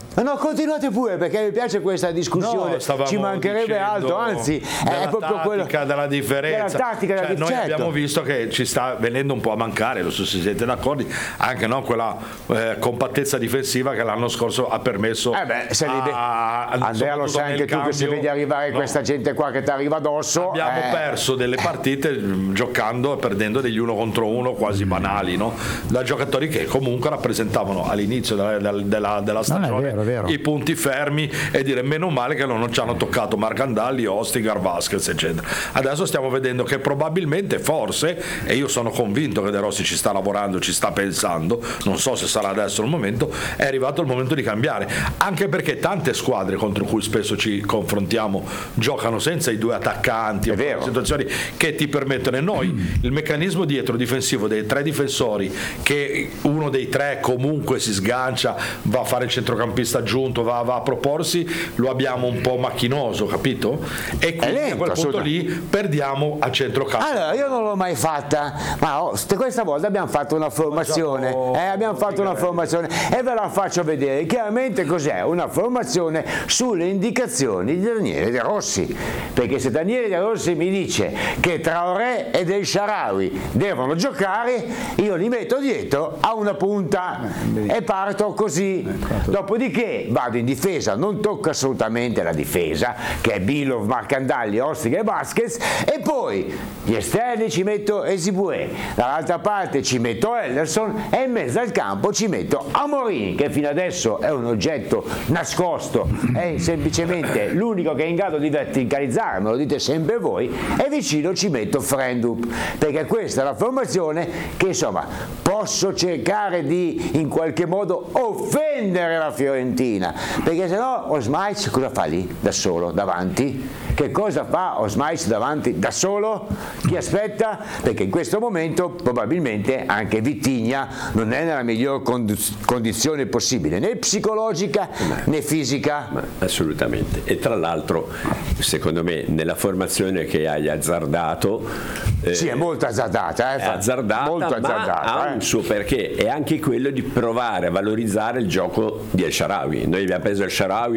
No, continuate pure perché mi piace questa discussione, No, ci mancherebbe altro, anzi è proprio quello della differenza. Della tattica, cioè, noi certo. abbiamo visto che ci sta venendo un po' a mancare, lo so se siete d'accordo, anche no, quella compattezza difensiva che l'anno scorso ha permesso Andrea, lo sai anche tu che se vedi arrivare questa gente qua che ti arriva addosso, abbiamo perso delle partite giocando e perdendo degli 1 contro 1 quasi banali, no? Da giocatori che comunque rappresentavano all'inizio della stagione vero. i punti fermi e dire meno male che non ci hanno toccato Marcandalli, Ostigar, Vasquez eccetera. Adesso stiamo vedendo che probabilmente, forse, e io sono convinto che De Rossi ci sta lavorando, ci sta pensando, non so se sarà adesso il momento, è arrivato il momento di cambiare, anche perché tante squadre contro cui spesso ci confrontiamo giocano senza i 2 attaccanti o situazioni che ti permettono, e noi il meccanismo dietro difensivo dei 3 difensori, che uno dei 3 comunque si sgancia, va a fare il centrocampista aggiunto, va a proporsi, lo abbiamo un po' macchinoso, capito? E quindi a quel punto lì perdiamo a centrocampo. Allora, io non l'ho mai fatta, ma questa volta abbiamo fatto una formazione, e ve la faccio vedere chiaramente cos'è una formazione sulle indicazioni di Daniele De Rossi, perché se Daniele De Rossi mi dice che Traoré e Del Shaarawy devono giocare, io li metto dietro a una punta e parto così, dopodiché vado in difesa, non tocco assolutamente la difesa che è Bilov, Marcandalli, Ostigar e Vasquez, e poi gli esterni ci metto Esibue, dall'altra parte ci metto Henderson e in mezzo al campo ci metto Amorim, che fino adesso è un oggetto nascosto, è semplicemente l'unico che è in grado di verticalizzare, me lo dite sempre voi, e vicino ci metto Frendup, perché questa è la formazione che insomma posso cercare di in qualche modo offendere la Fiorentina, perché sennò Osmaic cosa fa lì da solo davanti? Che cosa fa Osmaic davanti da solo? Chi aspetta? Perché in questo momento probabilmente anche Vitinha non è nella miglior condizione possibile, né psicologica né fisica. Assolutamente. E tra l'altro secondo me nella formazione che hai azzardato, sì, è molto azzardata, è azzardata, molto azzardata, ma ha un suo perché, è anche quello di provare a valorizzare il gioco di El Shaarawy. Noi abbiamo preso El Shaarawy